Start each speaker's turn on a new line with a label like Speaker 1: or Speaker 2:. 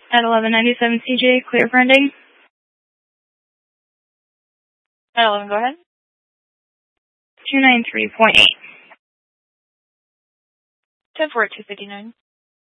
Speaker 1: At 1197 CJ, clear for ending. At 11, go ahead. 293.8. 10-4 at 259.